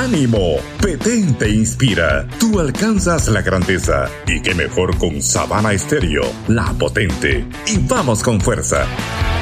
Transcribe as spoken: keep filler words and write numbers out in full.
¡Ánimo! Petén te inspira. Tú alcanzas la grandeza. Y qué mejor con Sabana Estéreo, la potente. Y vamos con fuerza.